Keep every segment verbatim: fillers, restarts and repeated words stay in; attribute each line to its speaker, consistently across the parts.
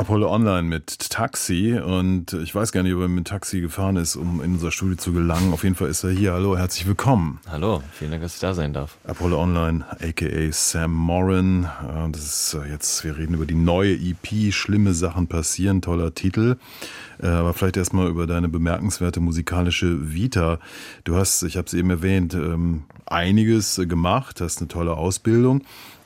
Speaker 1: Apollo Online mit Taxi, und ich weiß gar nicht, ob er mit Taxi gefahren ist, um in unser Studio zu gelangen. Auf jeden Fall ist er hier. Hallo, herzlich willkommen.
Speaker 2: Hallo, vielen Dank, dass ich da sein darf.
Speaker 1: Apollo Online, aka Sam Morin. Das ist jetzt, wir reden über die neue E P, Schlimme Sachen passieren, toller Titel. Aber vielleicht erstmal über deine bemerkenswerte musikalische Vita. Du hast, ich habe es eben erwähnt, einiges gemacht, hast eine tolle Ausbildung.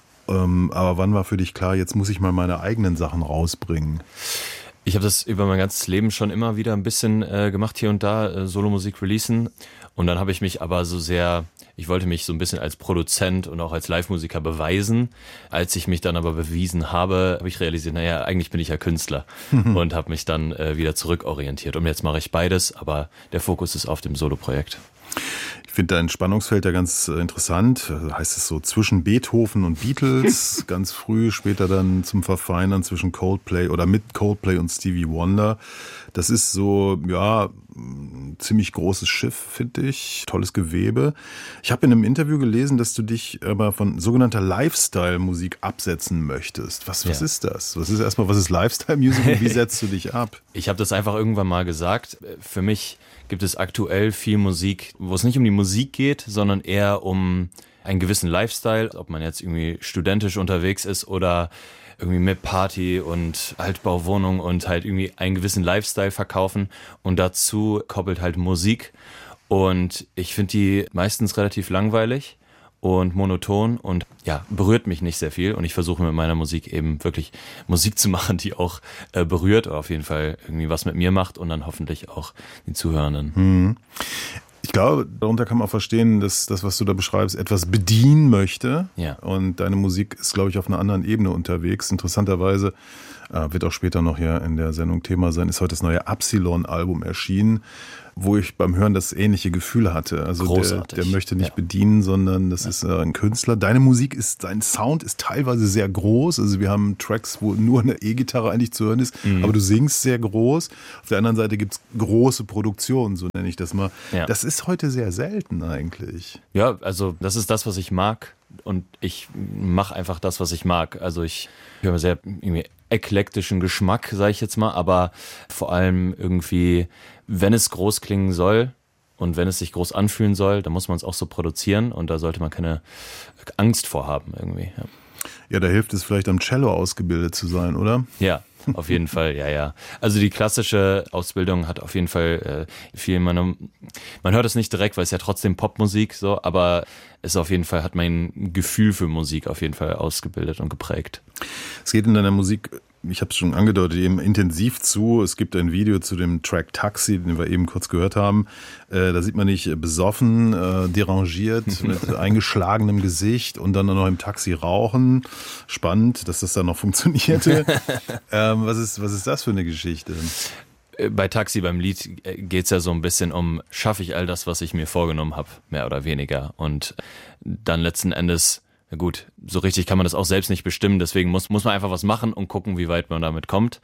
Speaker 1: Aber wann war für dich klar, jetzt muss ich mal meine eigenen Sachen rausbringen?
Speaker 2: Ich habe das über mein ganzes Leben schon immer wieder ein bisschen äh, gemacht, hier und da, äh, Solomusik releasen. Und dann habe ich mich aber so sehr, ich wollte mich so ein bisschen als Produzent und auch als Live-Musiker beweisen. Als ich mich dann aber bewiesen habe, habe ich realisiert, naja, eigentlich bin ich ja Künstler und habe mich dann äh, wieder zurückorientiert. Und jetzt mache ich beides, aber der Fokus ist auf dem Solo-Projekt.
Speaker 1: Ich finde dein Spannungsfeld ja ganz interessant. Heißt es so zwischen Beethoven und Beatles, ganz früh, später dann zum Verfeinern zwischen Coldplay oder mit Coldplay und Stevie Wonder. Das ist so, ja, ein ziemlich großes Schiff, finde ich. Tolles Gewebe. Ich habe in einem Interview gelesen, dass du dich aber von sogenannter Lifestyle-Musik absetzen möchtest. Was, was ja. ist das? Was ist erstmal, was ist Lifestyle-Musik und wie setzt du dich ab?
Speaker 2: Ich habe das einfach irgendwann mal gesagt. Für mich gibt es aktuell viel Musik, wo es nicht um die Musik geht, sondern eher um einen gewissen Lifestyle, ob man jetzt irgendwie studentisch unterwegs ist oder irgendwie mit Party und Altbauwohnung und halt irgendwie einen gewissen Lifestyle verkaufen, und dazu koppelt halt Musik, und ich finde die meistens relativ langweilig und monoton und ja, berührt mich nicht sehr viel, und ich versuche mit meiner Musik eben wirklich Musik zu machen, die auch äh, berührt oder auf jeden Fall irgendwie was mit mir macht und dann hoffentlich auch die Zuhörenden.
Speaker 1: Hm. Ich glaube, darunter kann man auch verstehen, dass das, was du da beschreibst, etwas bedienen möchte.
Speaker 2: Ja.
Speaker 1: Und deine Musik ist, glaube ich, auf einer anderen Ebene unterwegs. Interessanterweise, äh, wird auch später noch hier in der Sendung Thema sein, ist heute das neue Absilon-Album erschienen, wo ich beim Hören das ähnliche Gefühl hatte. Also der, der möchte nicht ja. bedienen, sondern das ja. ist äh, ein Künstler. Deine Musik ist, dein Sound ist teilweise sehr groß. Also wir haben Tracks, wo nur eine E-Gitarre eigentlich zu hören ist, mhm. aber du singst sehr groß. Auf der anderen Seite gibt's große Produktionen, so nenne ich das mal. Ja. Das ist heute sehr selten eigentlich.
Speaker 2: Ja, also das ist das, was ich mag, und ich mache einfach das, was ich mag. Also ich höre sehr irgendwie eklektischen Geschmack, sage ich jetzt mal, aber vor allem irgendwie, wenn es groß klingen soll und wenn es sich groß anfühlen soll, dann muss man es auch so produzieren, und da sollte man keine Angst vor haben irgendwie. Ja,
Speaker 1: ja, da hilft es vielleicht am Cello ausgebildet zu sein, oder?
Speaker 2: Ja, auf jeden Fall, ja, ja. Also die klassische Ausbildung hat auf jeden Fall äh, viel, man, man hört es nicht direkt, weil es ja trotzdem Popmusik so, aber es auf jeden Fall hat mein Gefühl für Musik auf jeden Fall ausgebildet und geprägt.
Speaker 1: Es geht in deiner Musik, ich habe es schon angedeutet, eben intensiv zu. Es gibt ein Video zu dem Track Taxi, den wir eben kurz gehört haben. Äh, da sieht man dich besoffen, äh, derangiert, mit eingeschlagenem Gesicht und dann noch im Taxi rauchen. Spannend, dass das dann noch funktionierte. ähm, was ist, was ist das für eine Geschichte?
Speaker 2: Bei Taxi, beim Lied, geht's ja so ein bisschen um, schaffe ich all das, was ich mir vorgenommen habe, mehr oder weniger. Und dann letzten Endes, na gut, so richtig kann man das auch selbst nicht bestimmen, deswegen muss, muss man einfach was machen und gucken, wie weit man damit kommt.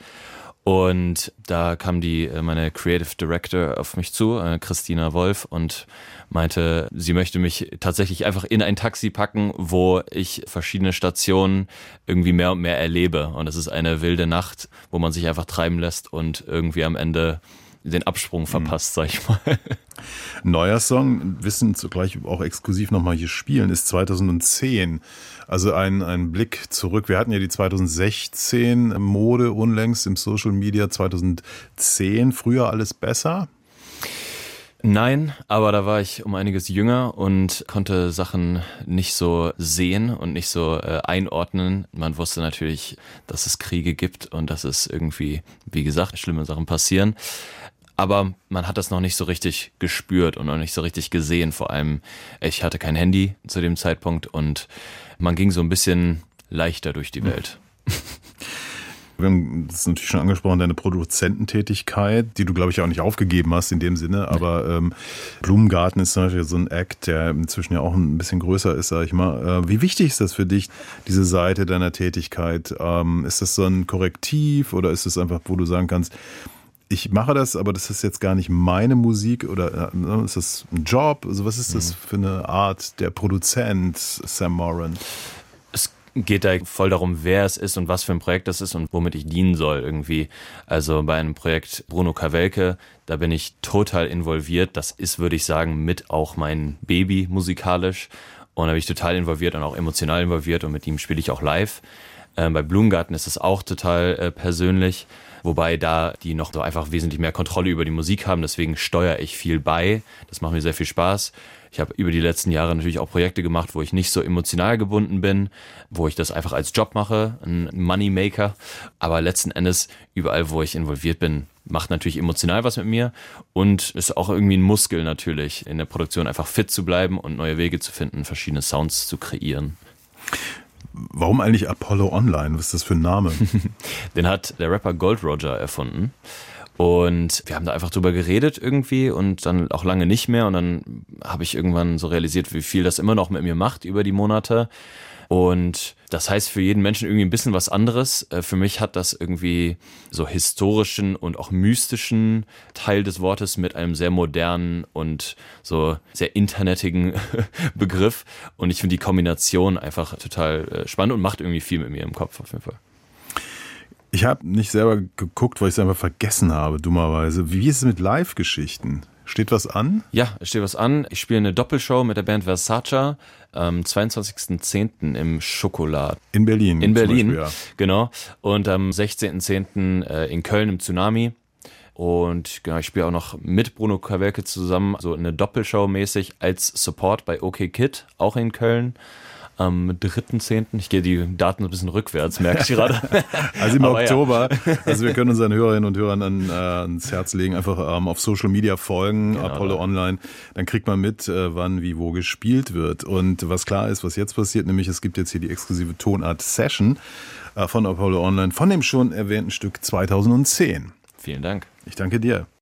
Speaker 2: Und da kam die, meine Creative Director auf mich zu, Christina Wolf, und meinte, sie möchte mich tatsächlich einfach in ein Taxi packen, wo ich verschiedene Stationen irgendwie mehr und mehr erlebe. Und es ist eine wilde Nacht, wo man sich einfach treiben lässt und irgendwie am Ende den Absprung verpasst, sag ich mal.
Speaker 1: Neuer Song, wissen zugleich auch exklusiv nochmal hier spielen, ist zweitausendzehn. Also ein, ein Blick zurück. Wir hatten ja die zweitausendsechzehn Mode unlängst im Social Media. zweitausendzehn, früher alles besser?
Speaker 2: Nein, aber da war ich um einiges jünger und konnte Sachen nicht so sehen und nicht so äh, einordnen. Man wusste natürlich, dass es Kriege gibt und dass es irgendwie, wie gesagt, schlimme Sachen passieren. Aber man hat das noch nicht so richtig gespürt und noch nicht so richtig gesehen. Vor allem, ich hatte kein Handy zu dem Zeitpunkt und man ging so ein bisschen leichter durch die Welt.
Speaker 1: Wir haben das natürlich schon angesprochen, deine Produzententätigkeit, die du, glaube ich, auch nicht aufgegeben hast in dem Sinne. Aber ähm, Blumengarten ist zum Beispiel so ein Act, der inzwischen ja auch ein bisschen größer ist, sag ich mal. Äh, wie wichtig ist das für dich, diese Seite deiner Tätigkeit? Ähm, ist das so ein Korrektiv oder ist es einfach, wo du sagen kannst, ich mache das, aber das ist jetzt gar nicht meine Musik, oder äh, ist das ein Job? Also was ist das für eine Art der Produzent, Sam Morin?
Speaker 2: Es geht da voll darum, wer es ist und was für ein Projekt das ist und womit ich dienen soll irgendwie. Also bei einem Projekt Bruno Kawelke, da bin ich total involviert. Das ist, würde ich sagen, mit auch mein Baby musikalisch. Und da bin ich total involviert und auch emotional involviert und mit ihm spiele ich auch live. Ähm, bei Blumengarten ist es auch total äh, persönlich, wobei da die noch so einfach wesentlich mehr Kontrolle über die Musik haben. Deswegen steuere ich viel bei. Das macht mir sehr viel Spaß. Ich habe über die letzten Jahre natürlich auch Projekte gemacht, wo ich nicht so emotional gebunden bin, wo ich das einfach als Job mache, ein Moneymaker. Aber letzten Endes, überall, wo ich involviert bin, macht natürlich emotional was mit mir und ist auch irgendwie ein Muskel natürlich, in der Produktion einfach fit zu bleiben und neue Wege zu finden, verschiedene Sounds zu kreieren.
Speaker 1: Warum eigentlich Apollo Online? Was ist das für ein Name?
Speaker 2: Den hat der Rapper Gold Roger erfunden. Und wir haben da einfach drüber geredet irgendwie und dann auch lange nicht mehr. Und dann habe ich irgendwann so realisiert, wie viel das immer noch mit mir macht über die Monate. Und das heißt für jeden Menschen irgendwie ein bisschen was anderes. Für mich hat das irgendwie so historischen und auch mystischen Teil des Wortes mit einem sehr modernen und so sehr internetigen Begriff. Und ich finde die Kombination einfach total spannend und macht irgendwie viel mit mir im Kopf auf jeden Fall.
Speaker 1: Ich habe nicht selber geguckt, weil ich es einfach vergessen habe, dummerweise. Wie ist es mit Live-Geschichten? Steht was an?
Speaker 2: Ja, es steht was an. Ich spiele eine Doppelshow mit der Band Versace am zweiundzwanzigsten zehnten im Schokolad.
Speaker 1: In Berlin.
Speaker 2: In Berlin,
Speaker 1: Beispiel, ja.
Speaker 2: Genau. Und am sechzehnten zehnten in Köln im Tsunami. Und genau, ich spiele auch noch mit Bruno Kawelke zusammen, so eine Doppelshow mäßig als Support bei OK Kid, auch in Köln. Am dritten zehnten Ich gehe die Daten ein bisschen rückwärts, merke ich gerade.
Speaker 1: Also im Aber Oktober. Ja. Also wir können unseren Hörerinnen und Hörern an, äh, ans Herz legen, einfach ähm, auf Social Media folgen, genau, Apollo da. Online. Dann kriegt man mit, äh, wann, wie, wo gespielt wird. Und was klar ist, was jetzt passiert, nämlich es gibt jetzt hier die exklusive Tonart-Session äh, von Apollo Online, von dem schon erwähnten Stück zweitausendzehn.
Speaker 2: Vielen Dank.
Speaker 1: Ich danke dir.